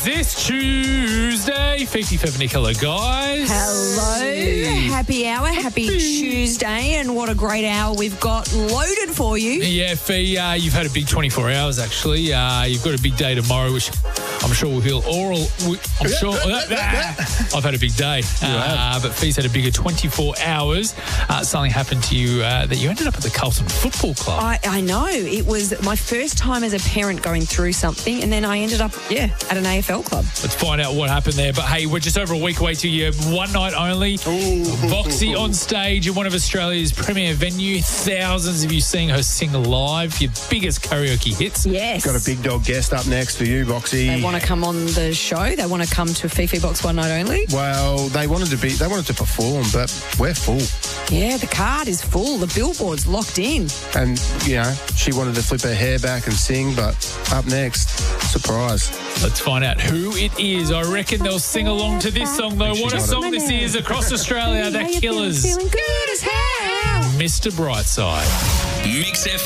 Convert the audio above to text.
this Tuesday? Fifi for Nicola, guys. Hello. Happy hour. Happy Tuesday. And what a great hour we've got loaded for you. Yeah, Fee, you've had a big 24 hours, actually. You've got a big day tomorrow, which I'm sure will heal oral. I'm sure. I've had a big day. But Fee's had a bigger 24 hours. Something happened to you that you ended up at the Carlton Football Club. I know. It was my first time as a parent going through something, and then I ended up, at an AFL club. Let's find out what happened there. But hey, we're just over a week away till your one night only. Voxy on stage in one of Australia's premier venue. Thousands of you seeing her sing live. Your biggest karaoke hits. Yes. Got a big dog guest up next for you, Voxy. They want to come on the show. They want to come to Fifi Box one night only. Well, they wanted to perform, but we're full. Yeah, the card is full. The billboard's locked in. And, she wanted to flip her hair back and sing, but up next, surprise. Let's find out who it is. I reckon they'll sing along to this song, though. What a song this is across Australia. The Killers. Feeling good as hell. Mr. Brightside. Mix FM.